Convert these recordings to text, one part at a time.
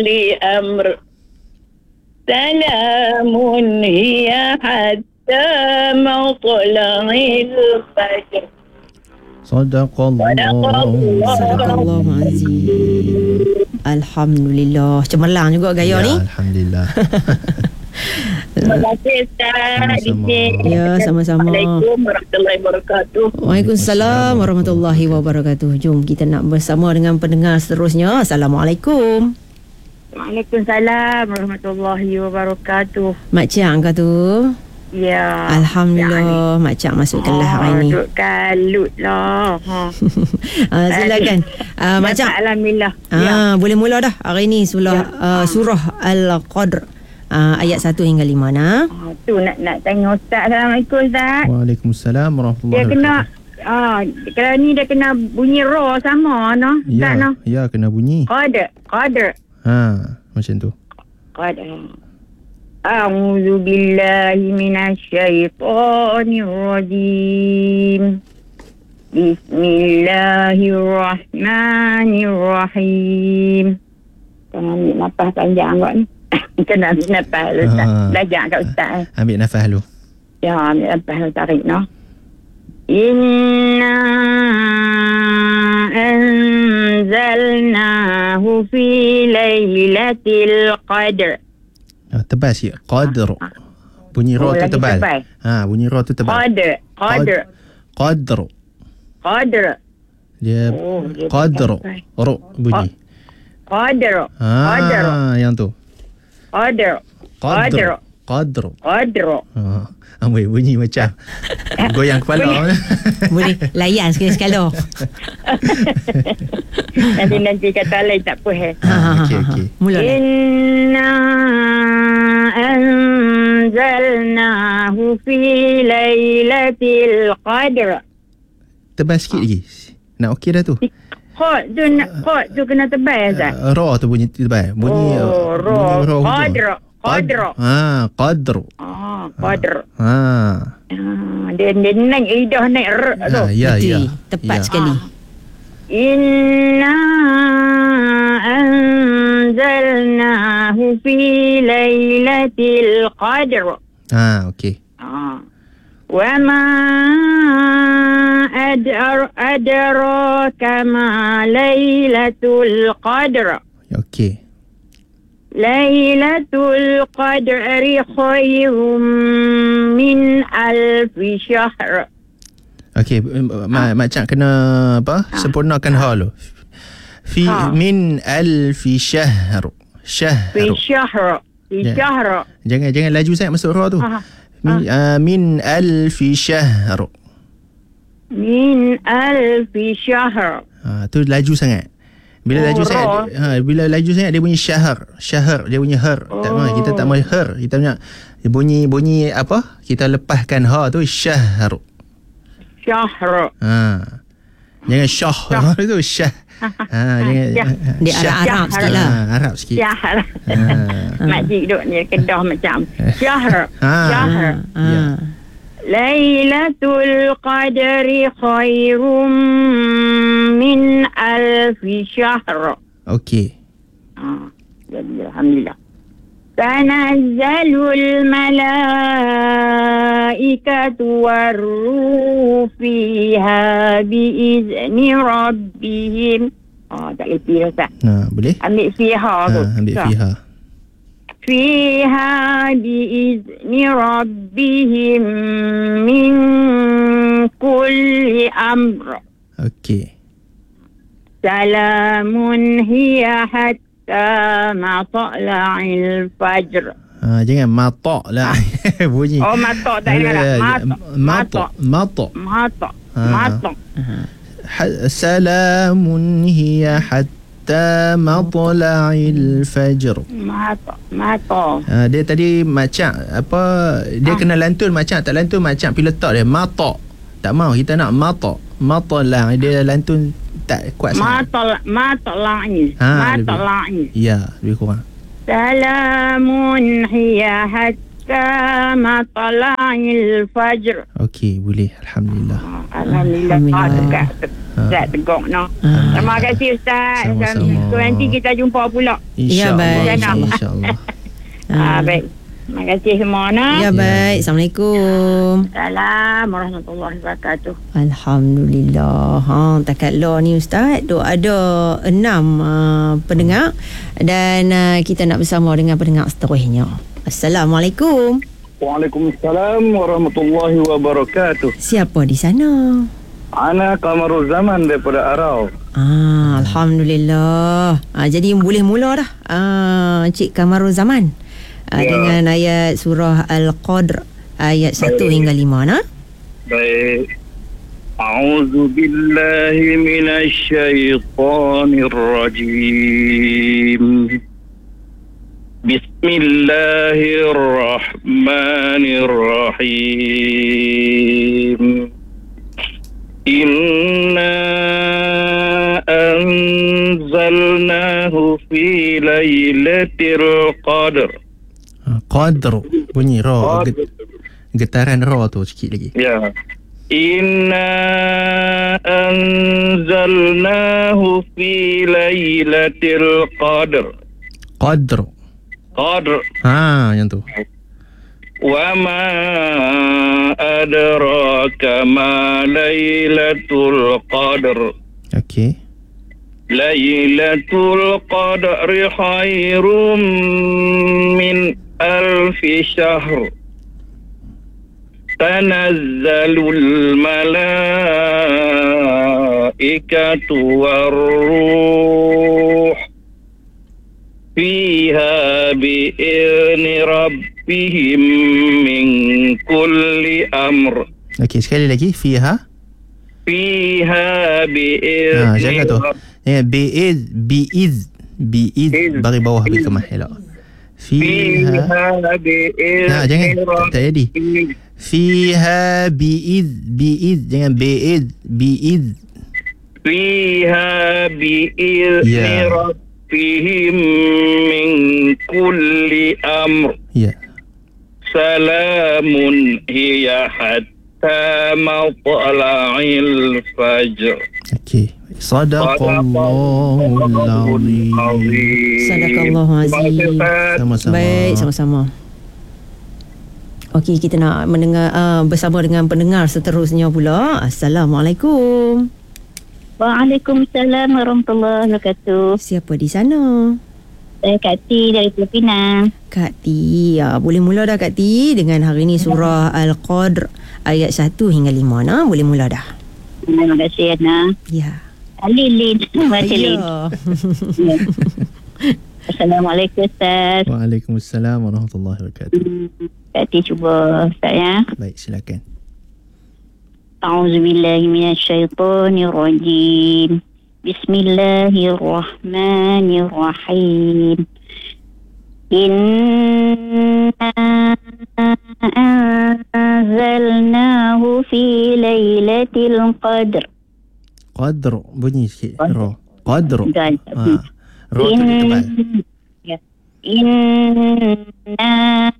لأمر سلام هي حتى مطلع الفجر. Sadaqallahu azim. Alhamdulillah. Cemerlang juga gaya ni. Alhamdulillah. Terima kasih Ustaz. Ya, sama-sama. Assalamualaikum warahmatullahi wabarakatuh. Waalaikumsalam warahmatullahi wabarakatuh. Jom kita nak bersama dengan pendengar seterusnya. Assalamualaikum. Waalaikumsalam warahmatullahi wabarakatuh. Mak Cik kah tu? Ya. Alhamdulillah, Mak Cik masukkanlah hari ni. Duk kalut lah. Silakan. Mak Cik. Alhamdulillah. Boleh mula dah hari ni surah Al-Qadr. Ayat 1 hingga 5 nah. Tu nak tanya Ustaz. Assalamualaikum Ustaz. Waalaikumsalam warahmatullahi Dia kena kalau ni dia kena bunyi ra sama no. Ya, no? ya kena bunyi. Qadr. Macam tu. Qadr. A'udzu billahi minasyaitonir rajim. Bismillahirrahmanirrahim. Kena ambil nafas panjang kot ni. Kena ambil nafas dulu Ustaz. Belajar kat Ustaz. Ambil nafas dulu. Ya, ambil nafas dulu, tarik no. Inna anzalnahu fi lailatul qadr. Tebal sikit. Qadr. Bunyi ra tu tebal. Bunyi ra tu tebal. Qadr. Dia qadr. Ra bunyi. Qadr. Yang tu. Qadr. Amboi bunyi macam goyang kepala. Boleh layan sekali-sekala. Nanti kata lain tak apa. Okey. Mula. Inna anzalnahu fi lailatul qadr. Tebal sikit lagi. Nak okey dah tu. Qad tu kena tebal Ustaz. Ra tu bunyi tebal. Bunyi ra. Qadr. Qadr. Qadr. Dia naik lidah naik r tu. Ya. Tepat sekali. Inna anzalnahu fi lailatul qadr. Okey. Wa ma adraka ma lailatul qadr. Okey. Lailatul qadri khairum min alfi syahr. Okey, Mak Cak kena sempurnakan dulu. Fi min alfi syahr. Fi syahr. Jangan laju sangat masuk ra tu. Min alfi syahr. Min alfi syahr. Tu laju sangat. Bila laju sangat dia bunyi syahr dia bunyi her. Kita tak mahu her, kita punya bunyi apa? Kita lepaskan ha tu syahr. Jangan syah tu syah. Jangan dia Arab sikit lah. Arab sikit. Syahr. Makcik duduk ni Kedah macam syahr. Lailatul qadri khairum min alfi syahr. Okey. Jadi alhamdulillah. Tanazzalul malaikatu warruhu fiha biizni rabbihim. Tak lebih dah tak? Boleh. Ambil fiha tu. Ambil fiha. Fiha biizni rabbihim min kulli amr. Okey. Salamun hiya hatta matla'il fajr. Jangan matok lah. Bunyi. Matok tak dengar. Matok. Salamun hiya hatta matla'il fajr. Matok. Dia tadi macam apa? Dia kena lantun macam tak lantun macam pilih letak dia matok. Tak mau kita nak matok. Matlah dia lantun tak kuat sangat. Matla'il. Ya, lebih kurang. Salamun hiya hatta matla'il fajr. Okey, boleh. Alhamdulillah. Alhamdulillah. Alhamdulillah. Tak tegak no. Terima kasih Ustaz. Sama-sama. So, nanti kita jumpa pula. Ya, baik. InsyaAllah. Baik. Terima kasih semua no. Ya, baik. Assalamualaikum. Assalamualaikum warahmatullahi wabarakatuh. Alhamdulillah. Takat law ni Ustaz, ada 6 pendengar dan kita nak bersama dengan pendengar seterusnya. Assalamualaikum. Waalaikumsalam warahmatullahi wabarakatuh. Siapa di sana? Ana Kamarul Zaman daripada Arau. Alhamdulillah. Jadi boleh mula dah. Cik Kamarul Zaman. Dengan ayat surah Al-Qadr ayat 1 hingga 5 nah. Baik. A'udzu billahi minasy syaithanir rajim. Bismillahirrahmanirrahim. Inna anzalnahu fi lailatul qadr. Qadr. Bunyi ra. Getaran ra tu sikit lagi. Ya. Inna anzalnahu fi lailatul qadr. Qadr. Yang tu. Wa ma adraka ma lailatul qadr. Okey. Lailatul qadri khairum min alfi syahr. Tanazzalul malaikatu warruh fiha bi'izni rabbihim min kulli amr. Okey, sekali lagi. Fiha bi'izni. Jangan tu. Bi'iz bagi bawah habis kemah elok. Fiha jangan tak jadi. Fiha bi'iz jangan bi'iz. Fiha bi'izni rabbihim min kulli amr. Ya. Salamun hiya hatta matla'il fajr. Okey. Sadaqallahul azim. Sadaqallahu azim. Sama-sama. Baik, sama-sama. Okey, kita nak mendengar bersama dengan pendengar seterusnya pula. Assalamualaikum. Waalaikumsalam warahmatullahi wabarakatuh. Siapa di sana? Saya Kak T dari Pulau Pinang. Kak T. Boleh mula dah Kak T dengan hari ni surah Al-Qadr ayat 1 hingga 5 nah. Boleh mula dah. Terima kasih Ana. Ya. Lin. Masih Lin. Ya. Assalamualaikum Ustaz. Waalaikumsalam warahmatullahi wabarakatuh. Kak T cuba Ustaz ya. Baik, silakan. A'udzubillahi minasyaitonirrajim. Bismillahirrahmanirrahim. Inna anzalnahu fi lailatul qadr. Qadr bunyi sikit. Ra. Qadr. Ra tu tebal. Inna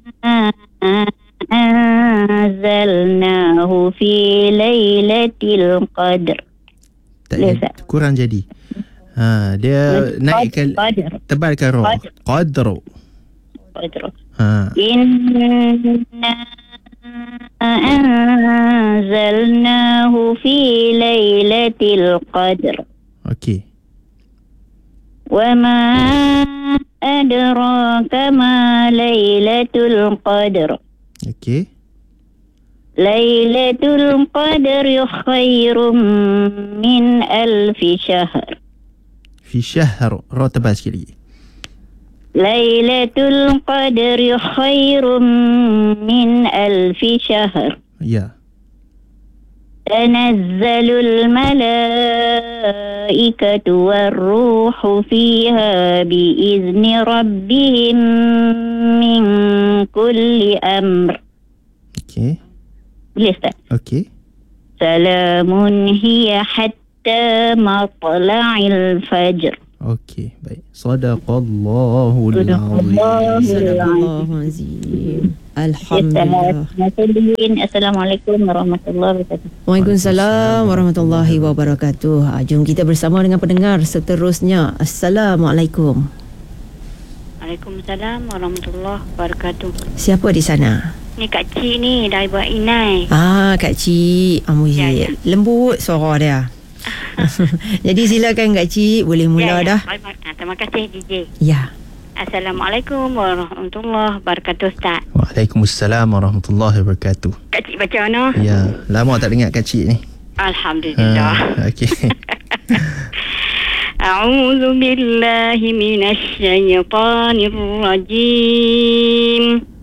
anzalnahu fi lailatul qadr. Tak kurang jadi. Dia naikkan tebalkan ra. Qadr. Inna anzalnahu fi lailatul qadr. Okey. Wa ma adraka ma lailatul qadr. Okey. Lailatul qadri khairum min alfi syahr. Fi syahr. Ra tebal sikit lagi. Lailatul qadri khairum min alfi syahr. Ya. Tanazzalul malaikatu warruhu fiha biizni rabbihim min kulli amr. Okey. Boleh Ustaz? Okey. Salamun hiya hatta matla'il fajr. Okey, baik. Sadaqallahul azim. Astagfirullahalazim. Alhamdulillah. Assalamualaikum warahmatullahi wabarakatuh. Waalaikumsalam warahmatullahi wabarakatuh. Jom kita bersama dengan pendengar seterusnya. Assalamualaikum. Waalaikumsalam warahmatullahi wabarakatuh. Siapa di sana? Ni Kak Cik ni dari buat Inai. Kak Cik. Ya. Lembut suara dia. Jadi silakan Kak Cik, boleh mula dah. Terima kasih DJ. Ya. Assalamualaikum warahmatullahi wabarakatuh Ustaz. Waalaikumsalam warahmatullahi wabarakatuh. Kak Cik baca mana? Ya, lama tak dengar Kak Cik ni. Alhamdulillah. Okey. A'udzu billahi minasy syaithanir rajim.